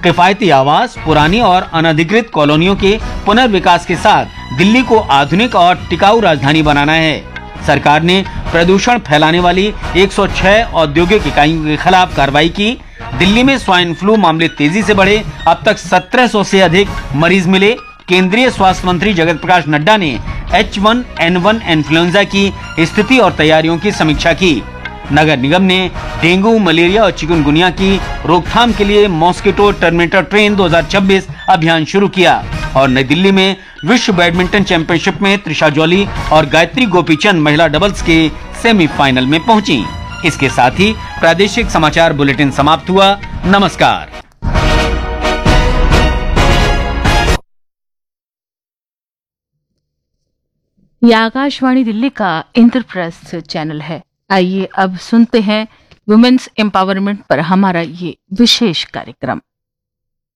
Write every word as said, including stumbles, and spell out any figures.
किफायती आवास, पुरानी और अनधिकृत कॉलोनियों के पुनर्विकास के साथ दिल्ली को आधुनिक और टिकाऊ राजधानी बनाना है। सरकार ने प्रदूषण फैलाने वाली एक सौ छह औद्योगिक इकाइयों के खिलाफ कार्रवाई की। दिल्ली में स्वाइन फ्लू मामले तेजी से बढ़े, अब तक सत्रह सौ से अधिक मरीज मिले। केंद्रीय स्वास्थ्य मंत्री जगत प्रकाश नड्डा ने H one N one influenza की स्थिति और तैयारियों की समीक्षा की। नगर निगम ने डेंगू, मलेरिया और चिकनगुनिया की रोकथाम के लिए मॉस्किटो टर्मिनेटर ट्रेन दो हज़ार छब्बीस अभियान शुरू किया। और नई दिल्ली में विश्व बैडमिंटन चैंपियनशिप में त्रिशा जॉली और गायत्री गोपीचंद महिला डबल्स के सेमीफाइनल में पहुंची। इसके साथ ही प्रादेशिक समाचार बुलेटिन समाप्त हुआ। नमस्कार। यह आकाशवाणी दिल्ली का इंद्रप्रस्थ चैनल है। आइए अब सुनते हैं वुमेन्स एम्पावरमेंट पर हमारा ये विशेष कार्यक्रम।